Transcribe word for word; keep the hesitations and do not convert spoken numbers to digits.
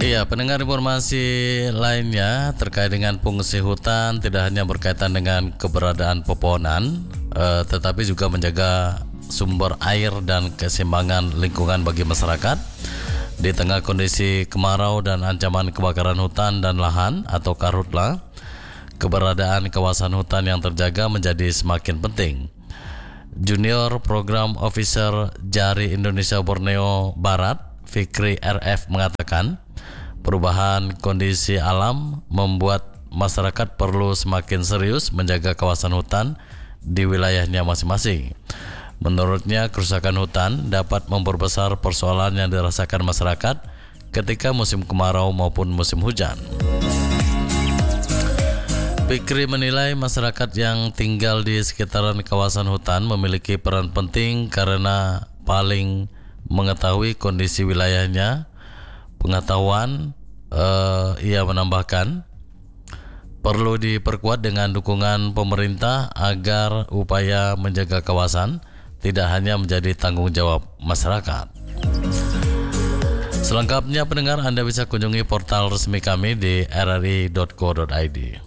Iya, pendengar, informasi lainnya terkait dengan fungsi hutan tidak hanya berkaitan dengan keberadaan pepohonan, eh, tetapi juga menjaga sumber air dan keseimbangan lingkungan bagi masyarakat. Di tengah kondisi kemarau dan ancaman kebakaran hutan dan lahan atau karhutla, keberadaan kawasan hutan yang terjaga menjadi semakin penting. Junior Program Officer Jari Indonesia Borneo Barat, Fikri R F, mengatakan perubahan kondisi alam membuat masyarakat perlu semakin serius menjaga kawasan hutan di wilayahnya masing-masing. Menurutnya, kerusakan hutan dapat memperbesar persoalan yang dirasakan masyarakat ketika musim kemarau maupun musim hujan. Fikri menilai masyarakat yang tinggal di sekitaran kawasan hutan memiliki peran penting karena paling mengetahui kondisi wilayahnya. Pengetahuan, uh, ia menambahkan, perlu diperkuat dengan dukungan pemerintah agar upaya menjaga kawasan tidak hanya menjadi tanggung jawab masyarakat. Selengkapnya, pendengar, Anda bisa kunjungi portal resmi kami di r r i dot co dot i d.